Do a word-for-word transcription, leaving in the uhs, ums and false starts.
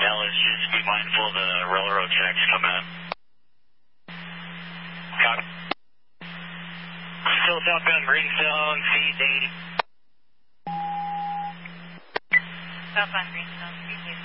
Dallas, just be mindful the railroad tracks come in. Copy. Still southbound Greenstone, feed eighty. Southbound Greenstone, feed eighty.